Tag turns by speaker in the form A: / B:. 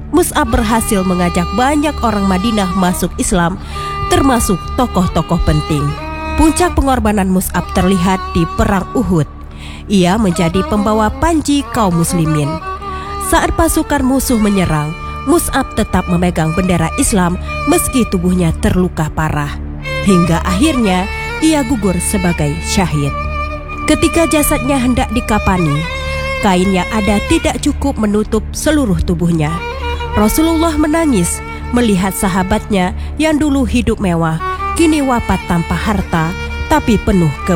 A: Mus'ab berhasil mengajak banyak orang Madinah masuk Islam, termasuk tokoh-tokoh penting. Puncak pengorbanan Mus'ab terlihat di Perang Uhud. Ia menjadi pembawa panji kaum muslimin. Saat pasukan musuh menyerang, Mus'ab tetap memegang bendera Islam meski tubuhnya terluka parah. Hingga akhirnya ia gugur sebagai syahid. Ketika jasadnya hendak dikafani, kain yang ada tidak cukup menutup seluruh tubuhnya. Rasulullah menangis melihat sahabatnya yang dulu hidup mewah, kini wafat tanpa harta, tapi penuh